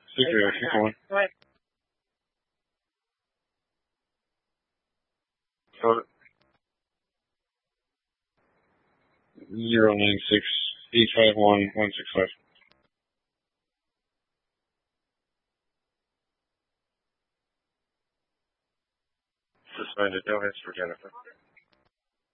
Keep going. So 096-851-165. Suspended. No hits for Jennifer.